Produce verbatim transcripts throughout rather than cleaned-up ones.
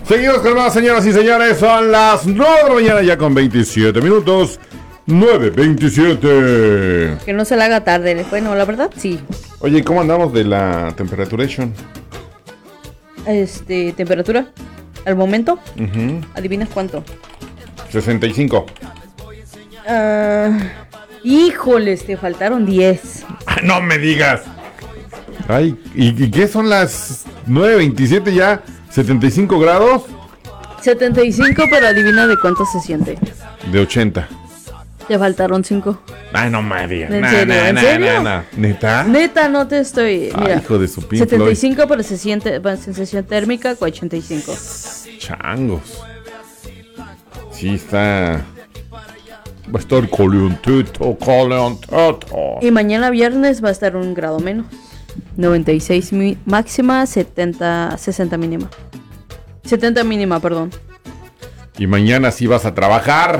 Seguimos con más, señoras y señores. Son las nueve de la mañana ya con veintisiete minutos. nueve veintisiete. Que no se le haga tarde. Bueno, la verdad, sí. Oye, ¿cómo andamos de la temperaturation? Este, temperatura. Al momento. Uh-huh. ¿Adivinas cuánto? sesenta y cinco. Uh, híjoles, te faltaron diez. Ah, no me digas. Ay, ¿y, y qué son las nueve veintisiete ya? ¿setenta y cinco grados? setenta y cinco, pero adivina de cuánto se siente. De ochenta. Te faltaron cinco. Ay, no me digas. ¿En Nah, serio? nah, ¿En nah, serio? nah, nah. ¿Neta? Neta, no te estoy... Mira, Ay, hijo de su Pink setenta y cinco, Floyd. pero se siente... bueno, sensación térmica con ochenta y cinco. Changos. Sí, está... Va a estar calientito, calientito. Y mañana viernes va a estar un grado menos. noventa y seis mi- máxima, setenta, sesenta mínima. setenta mínima, perdón. Y mañana sí vas a trabajar.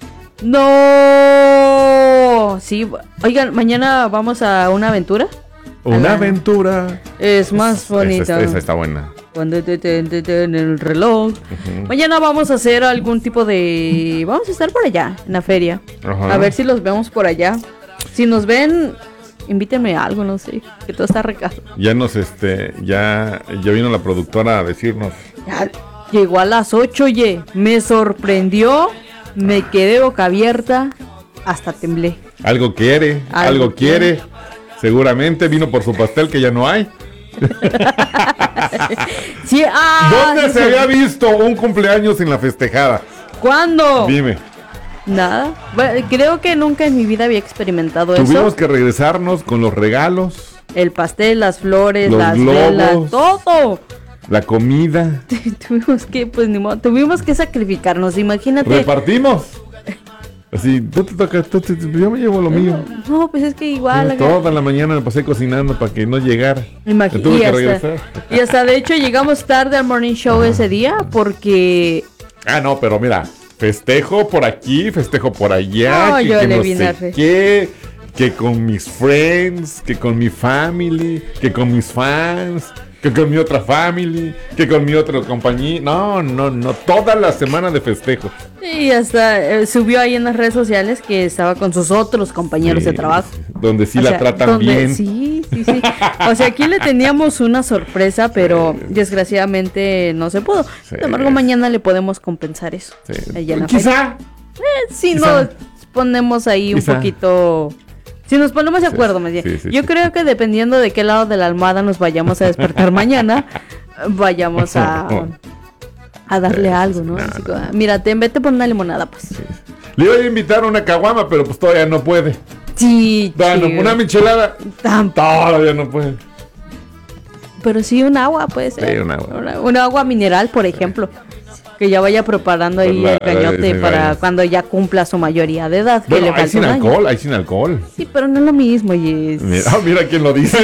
¡No! Sí, oigan, mañana vamos a una aventura. Una A la- aventura. Es más bonita. Esa, esa está buena. Cuando te te- te- en el reloj. Uh-huh. Mañana vamos a hacer algún tipo de... Vamos a estar por allá, en la feria. Ajá. A ver si los vemos por allá. Si nos ven, invítenme a algo, no sé. Que todo está recado. Ya nos, este, ya, ya vino la productora a decirnos. Ya llegó a las ocho, oye. Me sorprendió. Me quedé boca abierta. Hasta temblé. Algo quiere, Algo algo, quiere. Seguramente vino por su pastel que ya no hay. Sí, ah, ¿Dónde sí, se sí. había visto un cumpleaños sin la festejada? ¿Cuándo? Dime. Nada. Bueno, creo que nunca en mi vida había experimentado Tuvimos eso. que regresarnos con los regalos, El pastel, las flores, Los las globos. velas, todo. la comida. Tuvimos que, pues ni modo, tuvimos que sacrificarnos, imagínate. Repartimos. Así, tú te tocas, tú te- yo me llevo lo mío. No, pues es que igual. Toda la mañana me pasé cocinando para que no llegara. Imagi- Me tuve y, que hasta, regresar. y hasta de hecho llegamos tarde al morning show ese día porque Ah, no, pero mira, festejo por aquí, festejo por allá, No, que, yo que le no vine a sé fe- qué, que con mis friends, que con mi family, que con mis fans, que con mi otra family, que con mi otra compañía. No, no, no, toda la semana de festejo. y hasta eh, subió ahí en las redes sociales que estaba con sus otros compañeros Sí, de trabajo. donde sí O la sea, tratan donde- bien. Sí, sí, sí. O sea, aquí le teníamos una sorpresa, pero desgraciadamente no se pudo. Sí. Sin embargo, mañana le podemos compensar eso. Sí. Allá en la feria. Quizá. Si Quizá. nos ponemos ahí un Quizá. poquito... Si nos ponemos de Sí, acuerdo, me sí, sí, Yo sí. creo que dependiendo de qué lado de la almohada nos vayamos a despertar mañana, vayamos a, a darle Sí, algo, sí, ¿no? no, Así no. como, mira, te vete por una limonada, pues. Le iba a invitar a una caguama, pero pues todavía no puede. Sí, Bueno, chido. una michelada. Tampoco. Todavía no puede. Pero sí un agua puede ser. Sí, un agua. Una, una agua mineral, por ejemplo. Que ya vaya preparando ahí Pues la- el cañote sí, para vaya. cuando ya cumpla su mayoría de edad. que Bueno, le hay falta sin un año. alcohol, hay sin alcohol. Sí, pero no es lo mismo, Jess. Mira, ah, mira quién lo dice.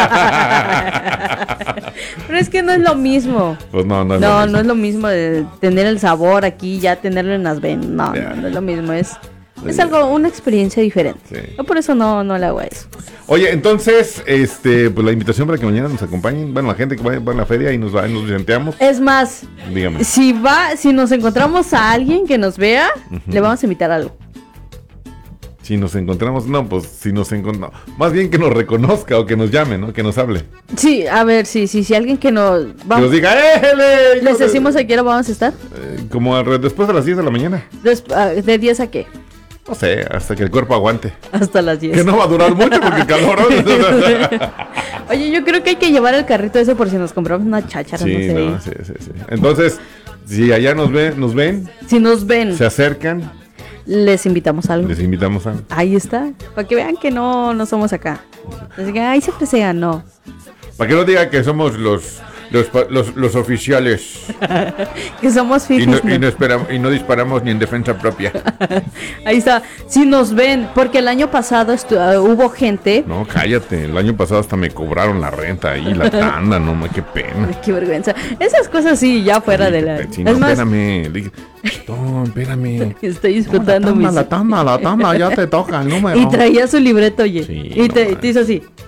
Pero es que no es lo mismo. Pues no, no es No, lo mismo. no es lo mismo de tener el sabor aquí, ya tenerlo en las venas. No, Ya. no, no es lo mismo. Es, es Ya. algo, una experiencia diferente. Sí. Yo por eso no, no le hago eso. Oye, entonces, este, pues la invitación para que mañana nos acompañen. Bueno, la gente que vaya a la feria y nos va, nos senteamos. Es más, Dígame. si va, si nos encontramos a alguien que nos vea, le vamos a invitar algo. Si nos encontramos, no, pues si nos encontramos. Más bien que nos reconozca o que nos llame, ¿no? Que nos hable. Sí, a ver, sí, sí, si alguien que nos Que nos vamos, diga, ¡éjele! les decimos a qué hora vamos a estar. Eh, como alre- después de las diez de la mañana. Des- ah, ¿De diez a qué? No sé, hasta que el cuerpo aguante. Hasta las diez. Que no va a durar mucho porque el calor. Oye, yo creo que hay que llevar el carrito ese por si nos compramos una cháchara, Sí, no sé. no, sí, sí, sí. Entonces, si allá nos ven, nos ven, Si nos ven, se acercan, les invitamos algo. les invitamos a. Ahí está, para que vean que no, no somos acá. Así que ahí siempre sea, no. Para que no diga que somos los los, pa- los, los oficiales Que somos y no, fifis. y, no no. esperamos, y no disparamos ni en defensa propia. Ahí está, si nos ven, porque el año pasado estu- uh, hubo gente. No, cállate. El año pasado hasta me cobraron la renta ahí, la tanda, no, ma, qué pena. Ay, qué vergüenza. Esas cosas sí, ya fuera de la. Sí, no, es más, espérame. le dije, no, espérame. estoy disfrutando mis. La tanda, la tanda, ya te toca el número. Y traía su libreto, oye. Sí, y te, no te hizo así.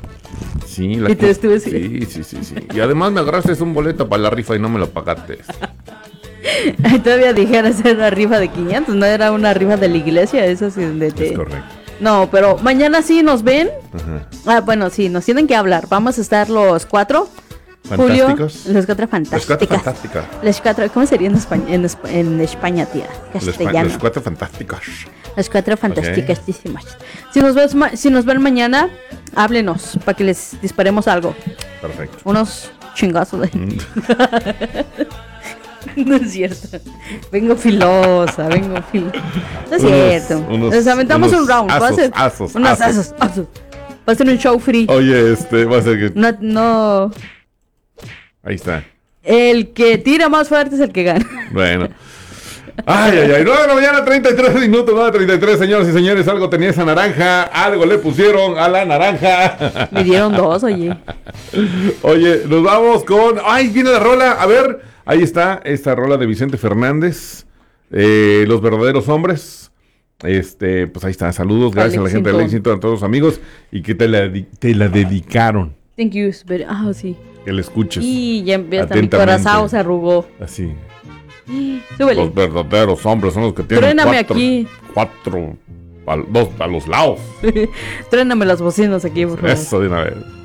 Sí, la Y te que- estuve- sí, sí, sí, sí. Y además me agarraste un boleto para la rifa y no me lo pagaste. Todavía dijeras era una rifa de quinientos, no era una rifa de la iglesia, eso sí, donde te... Es correcto. No, pero mañana sí nos ven. Ajá. Ah, bueno, sí, nos tienen que hablar. Vamos a estar los cuatro. Julio, Fantásticos. los cuatro Los fantásticos. cuatro fantásticos. Los cuatro, ¿cómo sería en, España, en, Espa- en España, tía? Los, fa- Castellano. los cuatro fantásticos. Los cuatro fantásticas. Si nos ves ma- si nos ven mañana, háblenos para que les disparemos algo. Perfecto. Unos chingazos. de- Mm. No es cierto. Vengo filosa, vengo filosa. No es Unos- cierto. unos- Les aventamos unos un round. Va a asos, ser asos, unos asos. asos, asos. Va a ser un show free. Oye, este, va a ser que. No, no. Ahí está. El que tira más fuerte es el que gana. Bueno. Ay, ay, ay. nueve de la mañana, treinta y tres minutos. nueve treinta y tres, señoras y señores. Algo tenía esa naranja. Algo le pusieron a la naranja. Me dieron dos, oye. Oye, nos vamos con. Ay, viene la rola. A ver, ahí está esta rola de Vicente Fernández. eh, Los verdaderos hombres. Este, pues ahí está. Saludos, gracias a la gente de Lexington, a todos los amigos. Y que te la, di- te la dedicaron. Thank you. Pero, ah, sí. Que la escuches. Y ya empieza mi atentamente. corazón se arrugó. Así. Súbele. Los verdaderos hombres son los que tienen Truéname cuatro, aquí. cuatro, a, dos a los lados. Tréname las bocinas aquí, por favor. Eso de una vez.